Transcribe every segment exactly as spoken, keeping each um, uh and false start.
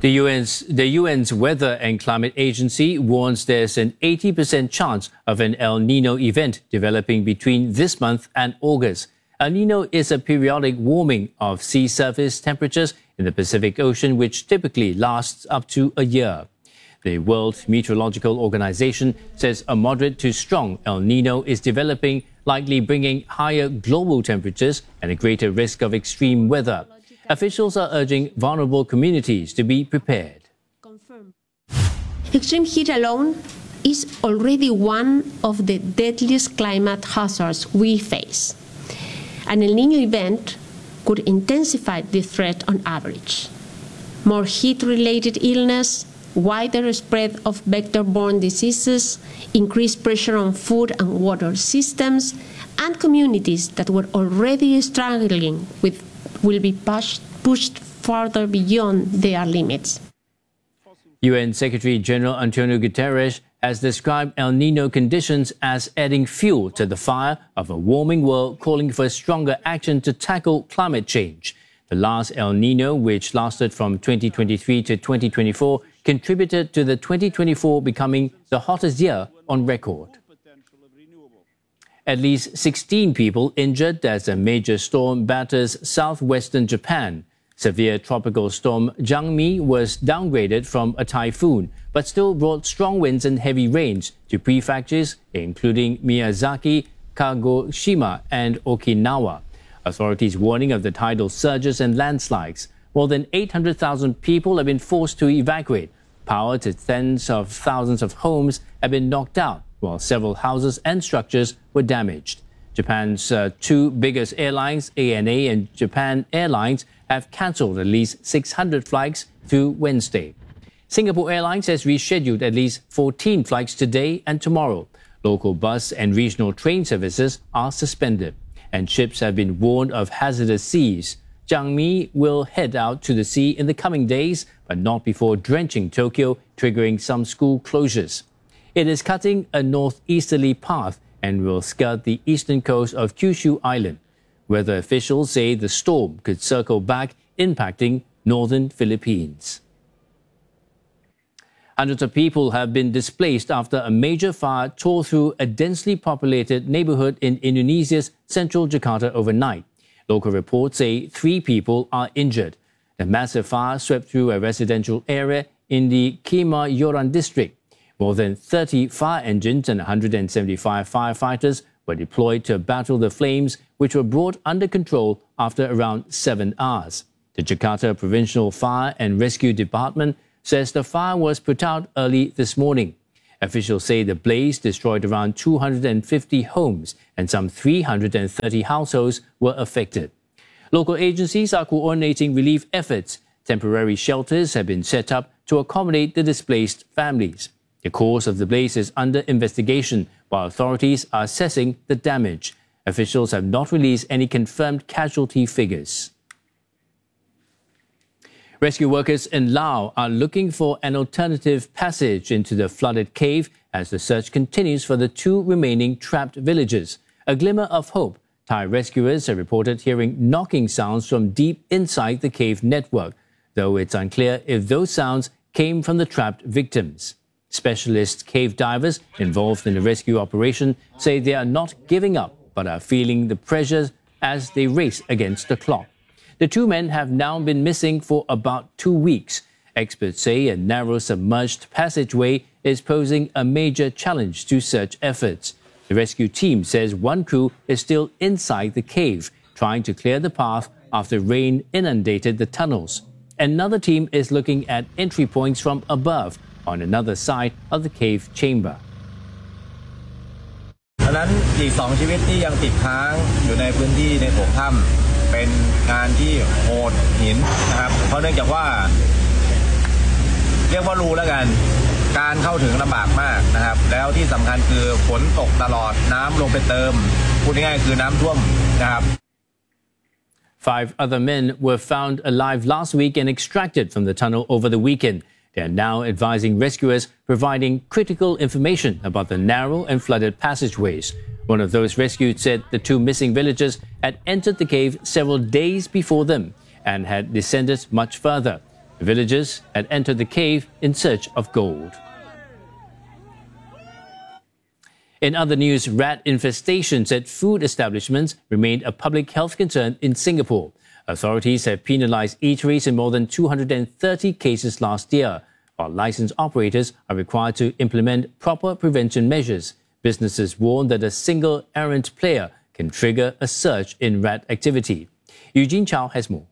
The U N's, the U N's Weather and Climate Agency warns there's an eighty percent chance of an El Nino event developing between this month and August. El Nino is a periodic warming of sea surface temperatures in the Pacific Ocean, which typically lasts up to a year. The World Meteorological Organization says a moderate to strong El Nino is developing, likely bringing higher global temperatures and a greater risk of extreme weather. Officials are urging vulnerable communities to be prepared. Extreme heat alone is already one of the deadliest climate hazards we face. An El Niño event could intensify the threat on average. More heat-related illness, wider spread of vector-borne diseases, increased pressure on food and water systems, and communities that were already struggling with will be pushed, pushed further beyond their limits. U N Secretary-General Antonio Guterres has described El Nino conditions as adding fuel to the fire of a warming world, calling for stronger action to tackle climate change. The last El Nino, which lasted from twenty twenty-three to twenty twenty-four, contributed to the twenty twenty-four becoming the hottest year on record. At least sixteen people injured as a major storm batters southwestern Japan. Severe tropical storm Jangmi was downgraded from a typhoon, but still brought strong winds and heavy rains to prefectures including Miyazaki, Kagoshima, and Okinawa. Authorities warning of the tidal surges and landslides. More than eight hundred thousand people have been forced to evacuate. Power to tens of thousands of homes have been knocked out, while several houses and structures were damaged. Japan's uh, two biggest airlines, A N A and Japan Airlines, have cancelled at least six hundred flights through Wednesday. Singapore Airlines has rescheduled at least fourteen flights today and tomorrow. Local bus and regional train services are suspended, and ships have been warned of hazardous seas. Jangmi will head out to the sea in the coming days, but not before drenching Tokyo, triggering some school closures. It is cutting a northeasterly path and will skirt the eastern coast of Kyushu Island. Weather officials say the storm could circle back, impacting northern Philippines. Hundreds of people have been displaced after a major fire tore through a densely populated neighborhood in Indonesia's central Jakarta overnight. Local reports say three people are injured. The massive fire swept through a residential area in the Kemayoran district. More than thirty fire engines and one hundred seventy-five firefighters were deployed to battle the flames, which were brought under control after around seven hours. The Jakarta Provincial Fire and Rescue Department says the fire was put out early this morning. Officials say the blaze destroyed around two hundred fifty homes and some three hundred thirty households were affected. Local agencies are coordinating relief efforts. Temporary shelters have been set up to accommodate the displaced families. The cause of the blaze is under investigation, while authorities are assessing the damage. Officials have not released any confirmed casualty figures. Rescue workers in Laos are looking for an alternative passage into the flooded cave as the search continues for the two remaining trapped villagers. A glimmer of hope. Thai rescuers have reported hearing knocking sounds from deep inside the cave network, though it's unclear if those sounds came from the trapped victims. Specialist cave divers involved in the rescue operation say they are not giving up, but are feeling the pressures as they race against the clock. The two men have now been missing for about two weeks. Experts say a narrow submerged passageway is posing a major challenge to search efforts. The rescue team says one crew is still inside the cave, trying to clear the path after rain inundated the tunnels. Another team is looking at entry points from above on another side of the cave chamber. ดังนั้นอีกสองชีวิตที่ยังติดค้างอยู่ในพื้นที่ในโถงถ้ำเป็นงานที่โหดหินนะครับเพราะเนื่องจากว่าเรียกว่ารูแล้วกันการเข้าถึงลำบากมากนะครับแล้วที่สำคัญคือฝนตกตลอดน้ำลงไปเติมพูดง่ายๆคือน้ำท่วมนะครับ Five other men were found alive last week and extracted from the tunnel over the weekend. They are now advising rescuers, providing critical information about the narrow and flooded passageways. One of those rescued said the two missing villagers had entered the cave several days before them and had descended much further. The villagers had entered the cave in search of gold. In other news, rat infestations at food establishments remained a public health concern in Singapore. Authorities have penalized eateries in more than two hundred thirty cases last year, while licensed operators are required to implement proper prevention measures. Businesses warn that a single errant player can trigger a surge in rat activity. Eugene Chow has more.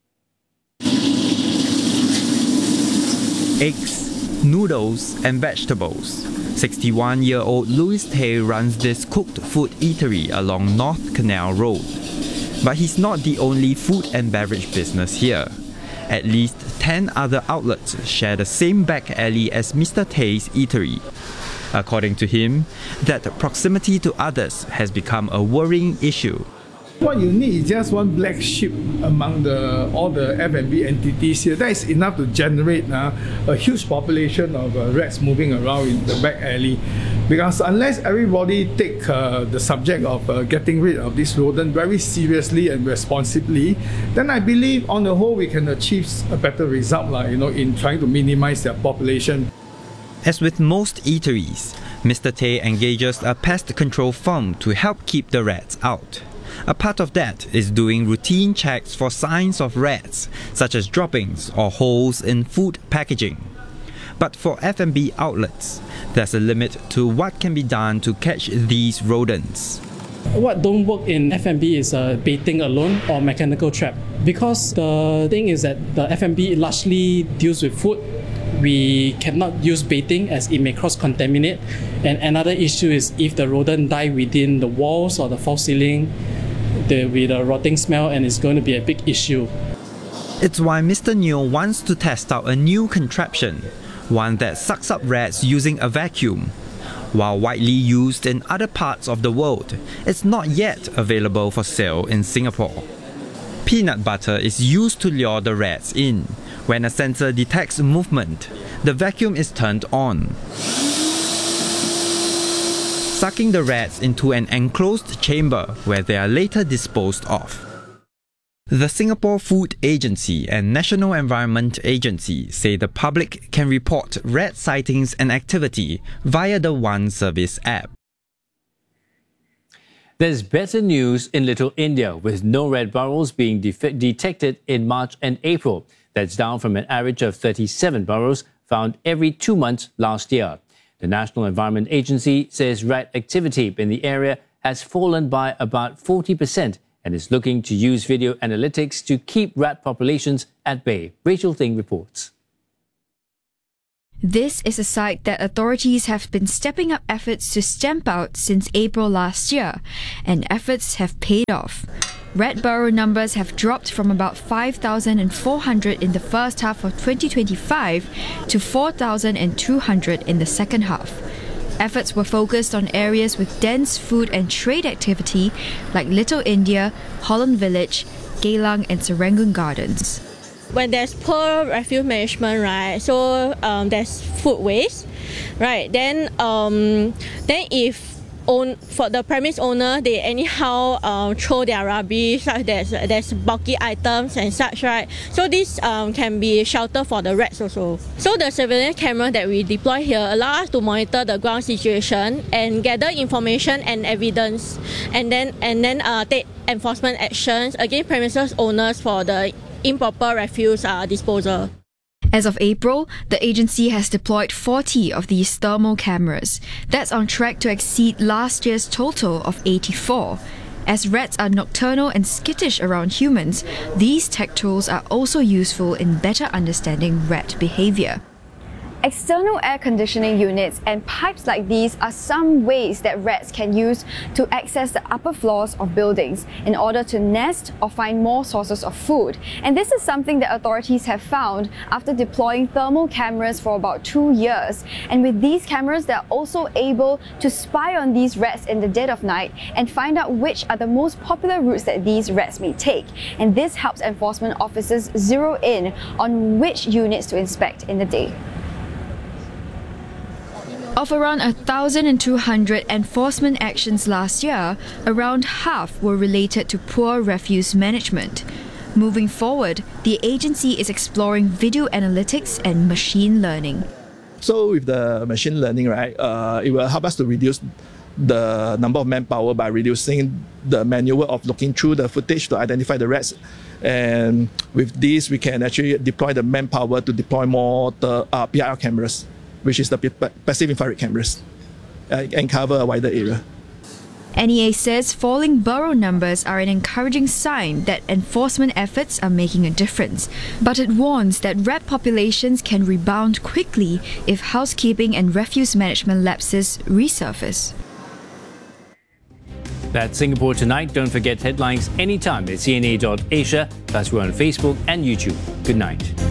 Eggs, noodles, and vegetables. sixty-one-year-old Louis Tay runs this cooked food eatery along North Canal Road. But he's not the only food and beverage business here. At least ten other outlets share the same back alley as Mister Tay's eatery. According to him, that proximity to others has become a worrying issue. What you need is just one black sheep among the, all the F and B entities here. That is enough to generate uh, a huge population of uh, rats moving around in the back alley. Because unless everybody take uh, the subject of uh, getting rid of this rodent very seriously and responsibly, then I believe on the whole we can achieve a better result, like, you know, in trying to minimize their population. As with most eateries, Mister Tay engages a pest control firm to help keep the rats out. A part of that is doing routine checks for signs of rats, such as droppings or holes in food packaging. But for F and B outlets, there's a limit to what can be done to catch these rodents. What don't work in F and B is uh, baiting alone or mechanical trap. Because the thing is that the F and B largely deals with food, we cannot use baiting as it may cross-contaminate. And another issue is if the rodent die within the walls or the false ceiling, there will be a rotting smell and it's going to be a big issue. It's why Mister Neo wants to test out a new contraption, one that sucks up rats using a vacuum. While widely used in other parts of the world, it's not yet available for sale in Singapore. Peanut butter is used to lure the rats in. When a sensor detects movement, the vacuum is turned on, sucking the rats into an enclosed chamber where they are later disposed of. The Singapore Food Agency and National Environment Agency say the public can report rat sightings and activity via the One Service app. There's better news in Little India, with no rat burrows being de- detected in March and April. That's down from an average of thirty-seven burrows found every two months last year. The National Environment Agency says rat activity in the area has fallen by about forty percent and is looking to use video analytics to keep rat populations at bay. Rachel Ting reports. This is a site that authorities have been stepping up efforts to stamp out since April last year, and efforts have paid off. Rat burrow numbers have dropped from about five thousand four hundred in the first half of twenty twenty-five to four thousand two hundred in the second half. Efforts were focused on areas with dense food and trade activity like Little India, Holland Village, Geylang and Serangoon Gardens. When there's poor refuse management, right, so um, there's food waste, right, then um, then if own, for the premise owner, they anyhow um, throw their rubbish, like there's, there's bulky items and such, right, so this um, can be shelter for the rats also. So the surveillance camera that we deploy here allow us to monitor the ground situation and gather information and evidence, and then, and then uh, take enforcement actions against premises owners for the improper refuse uh, disposal. As of April, the agency has deployed forty of these thermal cameras. That's on track to exceed last year's total of eighty-four. As rats are nocturnal and skittish around humans, these tech tools are also useful in better understanding rat behavior. External air conditioning units and pipes like these are some ways that rats can use to access the upper floors of buildings in order to nest or find more sources of food. And this is something that authorities have found after deploying thermal cameras for about two years. And with these cameras, they're also able to spy on these rats in the dead of night and find out which are the most popular routes that these rats may take. And this helps enforcement officers zero in on which units to inspect in the day. Of around one thousand two hundred enforcement actions last year, around half were related to poor refuse management. Moving forward, the agency is exploring video analytics and machine learning. So with the machine learning, right, uh, it will help us to reduce the number of manpower by reducing the manual of looking through the footage to identify the rats. And with this, we can actually deploy the manpower to deploy more the uh, P I R cameras, which is the passive infrared cameras, uh, and cover a wider area. N E A says falling burrow numbers are an encouraging sign that enforcement efforts are making a difference, but it warns that rat populations can rebound quickly if housekeeping and refuse management lapses resurface. That's Singapore Tonight. Don't forget headlines anytime at C N A dot Asia. Plus, we're on Facebook and YouTube. Good night.